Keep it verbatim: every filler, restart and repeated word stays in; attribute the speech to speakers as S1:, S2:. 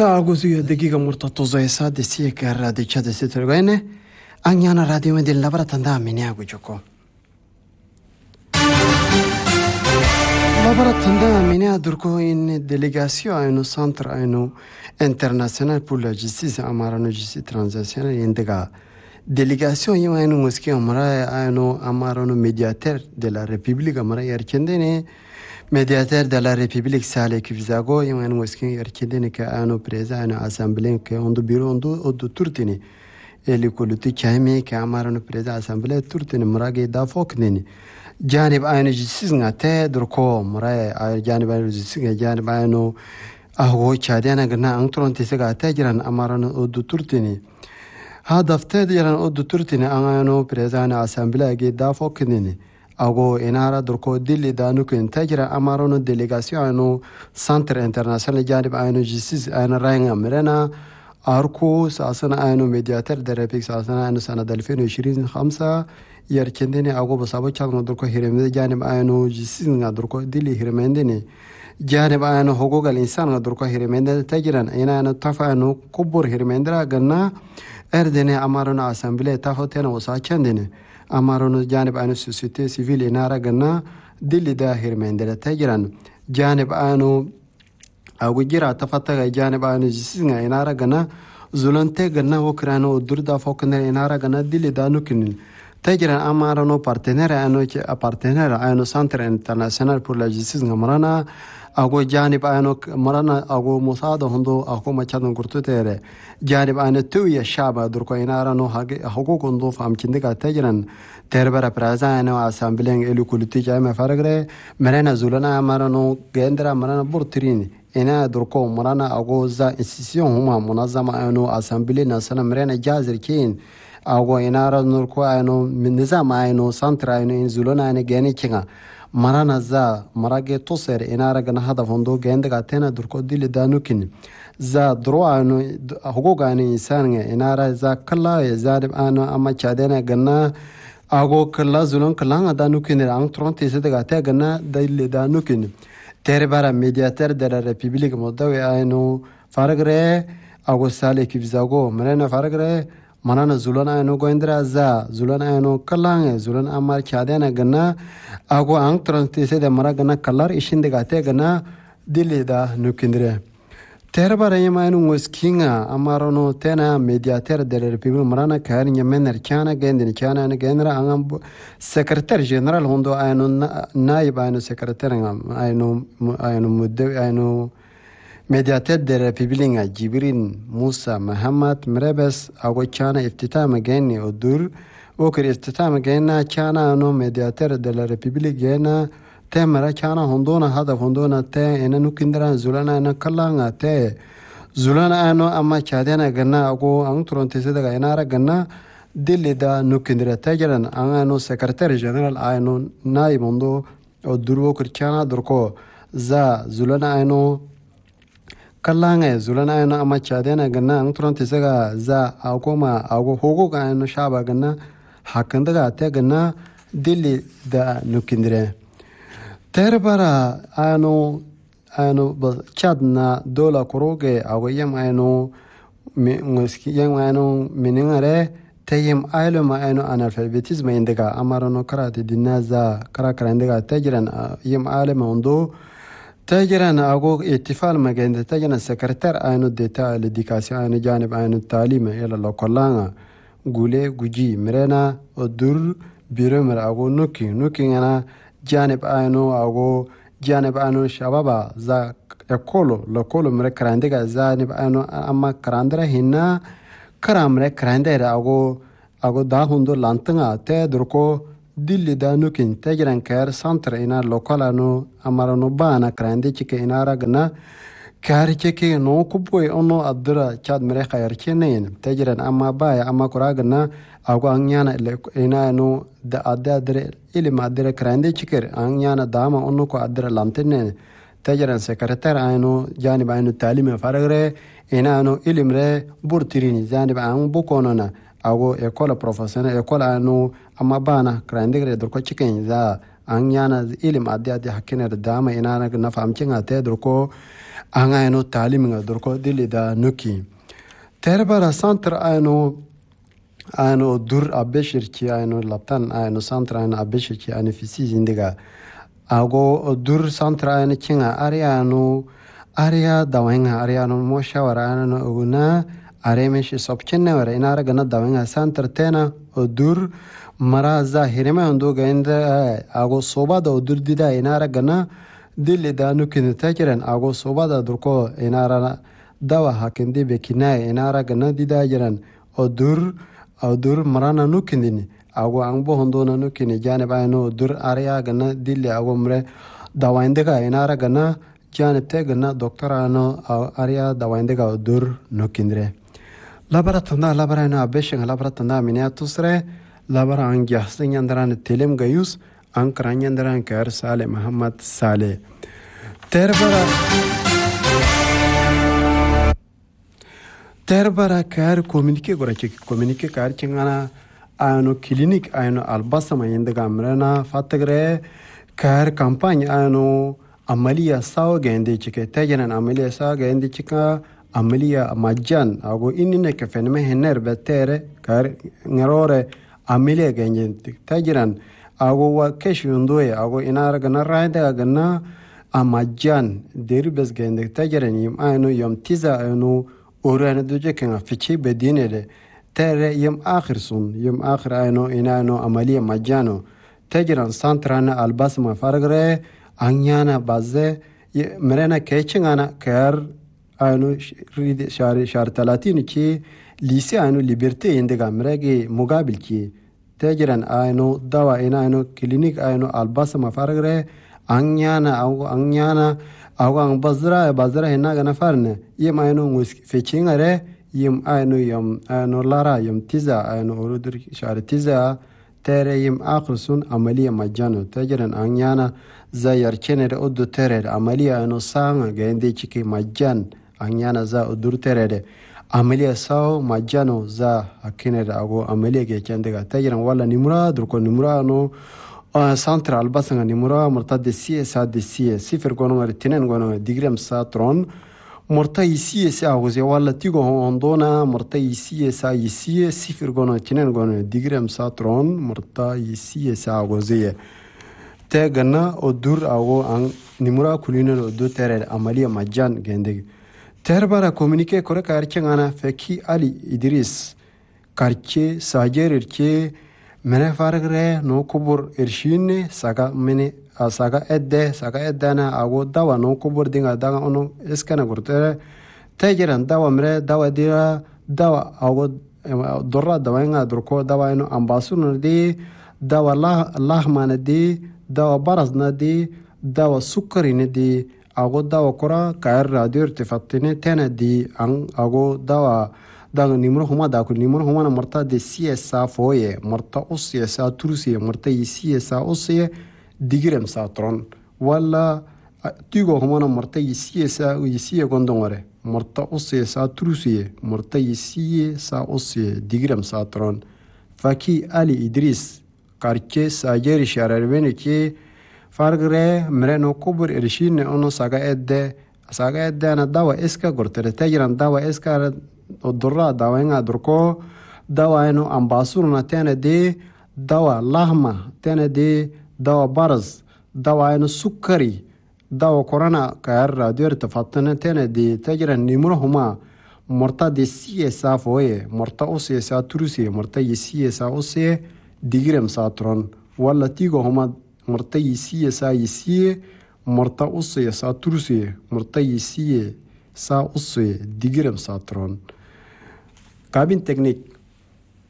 S1: Sagusi dagiga murtatozaysa desieka radicha desitrogene anyana radio medel lavra tanda miniagu joko lavra tanda minia durko in délégation à un centre à un international pour la justice amarano justice transitionnelle indega délégation yo un moski amara un amarano médiateur de la république amara yarkendene médiateur de la République Saleh Kivzago yo en moski yarkendene ka ano président ano assemblée que on do bureau on do do turtini e li koluti chami ka amarano président assemblée turtini marage da foknini janib ayno justice ngate durko mara janib ayno justice janib ayno aho chadena gna antron tisega tajiran amarano do turtini هدف تديران أود ترتني أنا بريزان أسامبلة جدا فوقني أو إنارة دركو دلي دانو كن تجرى أمارونو ديليغاسيون أنو سنتر انترناسيونال جانب أنو جيسيس أنا راينا مرنا أركو ساسنا أنو ميدياتر دربيك ساسنا أنو سنة ألفين وعشرين خمسة يركندني أو بسابو چالنا دركو هيرمد جانب أنو جيسيس دركو دلي هيرمندني جانب أنو حقوق الإنسان دركو هيرمند تجران إنا أنو تفا أنو كبر هيرمندرا قلنا اردني امارنا اسامبلي تاخوتنا وساكندني امارنا جانب انو سوسيتي سيفيل انارا غنا دلي داهر من دل تجران جانب انو او جرا تفتغ جانب انو جسنا انارا غنا زولنتي غنا وكرانو دردا فوكنا انارا غنا دلي دانو كن تجران امارنا بارتنر انو بارتنر انو سنتر انترناسيونال بور لا جيستيس غمرانا أقول جانب أنو مرنا أقول مساعدة هندو أقول ما كان قرطو تيري جانب أنو توي الشعب دركو إنارا نو حقوق هندو فهم كندك تجرن تربرا برازا أنو أسامبلين إلو كلتي جايمة فرقري مرنا زولنا مرنا جندرا مرنا بورترين إنا دركو مرنا أقول زا إنسيسيون هما منظمة أنو أسامبلين ناسنا مرنا جازر كين أقول إنارا نركو أنو من نظام أنو سانترا أنو إنزولنا أنو جاني كينا marana za marage toser inara gana hada fondo gende gatena durko dili danukin za droa anu hugo ani insan inara za kala zadib anu amma chadena gana ago kala zulon kala danukin ang tronte se daga ta gana dili danukin terbara mediateur de la république modawi anu faragre ago sale kibzago marana faragre manana zulana anu goindra za zulana anu kalang zulana amar chadena gana ago ang transite de mara gana kalar ishinde gate gana dilida nukindre terbara yema anu muskinga amarono tena mediateur de la république marana kar nyemener chana gendin chana ne gendra angam secrétaire général hondo anu naib anu secrétaire anu anu mudde anu ميدياتر de la République جبرين موسى محمد مربس أو كان افتتاح جيني ودور وكر افتتاح جينا كان أنو ميدياتر de la République جينا تمرة كان هندونا هذا هندونا تا إن نكندران زولنا إن كلنا تا زولنا أنو أما كادينا جنا أو أنترون تسيدا جينا جنا دل دا نكندرا تجرن أنو سكرتير جنرال أنو نايب هندو ودور وكر كان دركو زا زولنا أنو kalanga zulana ayna ama chadena ganna antron tisega za akoma ago hogo ganna shaba ganna hakanda ga te ganna dilli da nukindre terbara ano ano chadna dola koroge ago yam ayno muski yam ayno meningare tayem aylo ma ayno analfabetisme indega amarano karate dinaza karakara indega tajran yam alama ondo تاجران أقول اتفاق مجند تاجران سكرتير أنو ديتا الإدكاسيون أنو جانب أنو التعليم إلى لوكلانا قولي قجي مرنا الدور بيرمر أقول نوكي نوكي أنا جانب أنو أقول جانب أنو شبابا زا يقولوا لقولوا مر كرانديكا جانب أنو أما كراندرا هنا كرام مر كراندير أقول أقول دا هندو لانتنا تدركو dilli da nukin tajran kar santra ina lokala no amarano bana krande chike inara gna kar chike no kuboi ono adra chad mere khayar chenen tajran amma baya amma kuragna ago anyana ina no da adda adre ilma adre krande chike anyana dama ono ko adra lamtene tajran sekretar ayno janib ayno talim faragre ina no ilimre burtirini janib an bukonona ago école professionnelle école anu amma bana krandigre dorko chiken za an yana ilim addi addi hakkine dama ina na faham cinga te dorko anga eno talim nga durko dili da nuki terbara centre eno eno dur abeshirki eno laptan eno centre eno abeshirki eno fisi zindiga ago dur centre eno kinga area eno area dawenga area no moshawara eno uguna aremesh sopchenne wara inara gana dawenga centre tena dur mara zahirema hondo gainda ago soba da dur dida inara gana dili da nukin takiran ago soba da durko inara dawa hakindi bekina inara gana dida jiran odur odur marana nukindini ago angbo hondo na nukini janib ayno odur area gana dili ago mre dawa indega inara gana janib te gana doktor ano area dawa indega odur nukindre labara tanda labara ino abeshing labara tanda miniatusre labara angya sinyandaran telim gayus ankaranyandaran kar Saleh Muhammad Saleh terbara terbara kar communique gorache communique kar chingana ayno clinic ayno albasama yendaga amrana fatagre kar campagne ayno amaliya saw gende chike tajanan amaliya saw gende chika amaliya majjan ago inine ke fenme hener betere kar ngarore amaliya gende tajiran ago wa keshundoye ago inara gana raida gana amajjan deribes gende tajiran yim ayno yom tiza ayno orana duje kan fichi bedinere tere yim akhirsun yim akhir ayno inano amaliya majjano tajiran santrana albasma fargre anyana bazze merena kechingana kar ayno shari shari talatin ki lise ayno liberté indega meregi mugabil ki tajiran ayno dawa ina ayno klinik ayno albasma fargre anyana au anyana au ang bazra bazra hina gana farne yim ayno mus fechingare yim ayno yam ayno lara yam tiza ayno urudur shari tiza tere yim akhrusun amaliya majjano tajiran anyana za yarchenere oddo terere amaliya ayno sanga gende chiki majjan anyana za odur terere amaliya saw majjano za hakinere ago amaliya ge chendega tajiran wala nimura durko nimura no central basanga nimura murtad cs de cs sifir gono retinen gono digram satron morta ici sa agoze wala tigo ondona morta ici sa ici sifir gono tinen gono digram satron morta ici sa agoze te gana odur ago ang nimura kulino odur tere amaliya majjan gende terbara communique kore karchangana feki Ali Idris karche sajer irche mene fargre no kubur irshine saga mene saga edde saga eddana ago dawa no kubur dinga daga ono eskana gurtere tejeran dawa mre dawa dira dawa ago dorra dawa nga durko dawa no ambasun di dawa lah lahman di dawa baraz na di dawa sukari ne di ago dawa kora kair radio irtifatine tena di ang ago dawa daga nimro huma da ko nimro huma na marta de siesa foye marta usiesa tursiye marta isiesa usiye digrem satron wala tigo huma na marta isiesa isiye gondongore marta usiesa tursiye marta isiesa usiye digrem satron faki Ali Idris karche sajeri shararveni ki fargre mreno kubur irshine ono saga edde saga edde na dawa eska gortere tajiran dawa eska odorra dawa nga durko dawa eno ambasur na tene de dawa lahma tene de dawa barz dawa eno sukari dawa korana kayar radio irtifatna tene de tajiran nimro huma morta de siesa foye morta osiesa turusi morta yisiesa osie digrem satron wala tigo huma morta yisiesa yisie morta osiesa turusi morta yisie sa osie digrem satron cabine technique